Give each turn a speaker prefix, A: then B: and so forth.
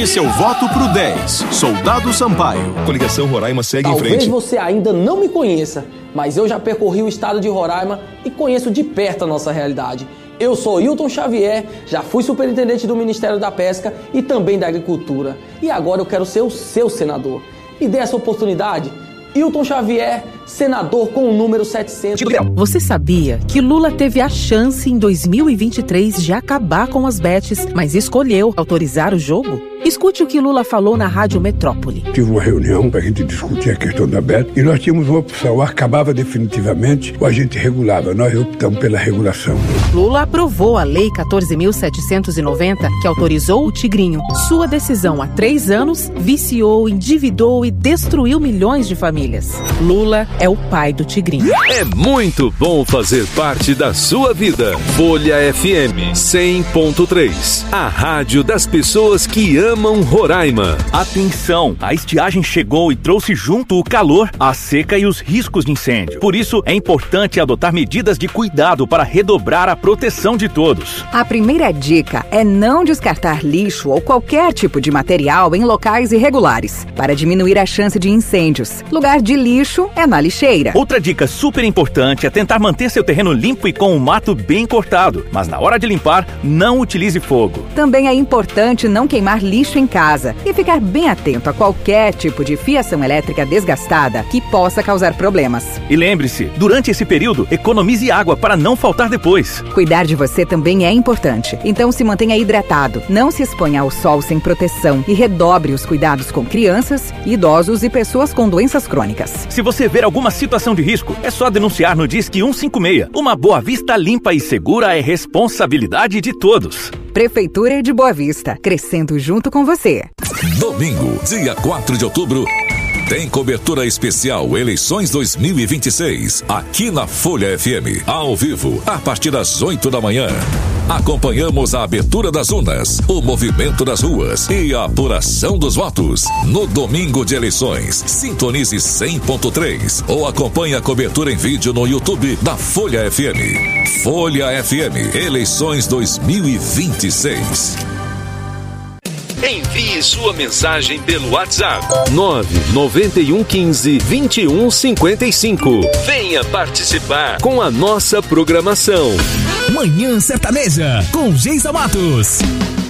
A: Dê seu voto pro 10. Soldado Sampaio.
B: Coligação Roraima segue em frente.
C: Talvez você ainda não me conheça, mas eu já percorri o estado de Roraima e conheço de perto a nossa realidade. Eu sou Hilton Xavier, já fui superintendente do Ministério da Pesca e também da Agricultura. E agora eu quero ser o seu senador. Me dê essa oportunidade. Hilton Xavier, senador com o número 700.
D: Você sabia que Lula teve a chance em 2023 de acabar com as bets, mas escolheu autorizar o jogo? Escute o que Lula falou na Rádio Metrópole.
E: Tive uma reunião para a gente discutir a questão da bet e nós tínhamos uma opção, ou acabava definitivamente ou a gente regulava. Nós optamos pela regulação.
D: Lula aprovou a Lei 14.790, que autorizou o Tigrinho. Sua decisão há 3 anos viciou, endividou e destruiu milhões de famílias. Lula é o pai do Tigrinho.
F: É muito bom fazer parte da sua vida. Folha FM 100.3. A rádio das pessoas que amam Roraima.
G: Atenção! A estiagem chegou e trouxe junto o calor, a seca e os riscos de incêndio. Por isso, é importante adotar medidas de cuidado para redobrar a proteção de todos.
H: A primeira dica é não descartar lixo ou qualquer tipo de material em locais irregulares, para diminuir a chance de incêndios. Lugar de lixo é na lixeira.
G: Outra dica super importante é tentar manter seu terreno limpo e com o mato bem cortado. Mas na hora de limpar, não utilize fogo.
H: Também é importante não queimar lixo em casa e ficar bem atento a qualquer tipo de fiação elétrica desgastada que possa causar problemas.
G: E lembre-se, durante esse período, economize água para não faltar depois.
H: Cuidar de você também é importante, então se mantenha hidratado, não se exponha ao sol sem proteção e redobre os cuidados com crianças, idosos e pessoas com doenças crônicas.
G: Se você ver alguma situação de risco, é só denunciar no Disque 156. Uma Boa Vista limpa e segura é responsabilidade de todos.
H: Prefeitura de Boa Vista, crescendo junto com você.
I: Domingo, dia 4 de outubro, tem cobertura especial Eleições 2026, aqui na Folha FM, ao vivo, a partir das 8 da manhã. Acompanhamos a abertura das urnas, o movimento das ruas e a apuração dos votos. No domingo de eleições, sintonize 100.3 ou acompanhe a cobertura em vídeo no YouTube da Folha FM. Folha FM, Eleições 2026.
F: Envie sua mensagem pelo WhatsApp 99115-2155. Venha participar com a nossa programação.
J: Manhã Sertaneja com Geisa Matos.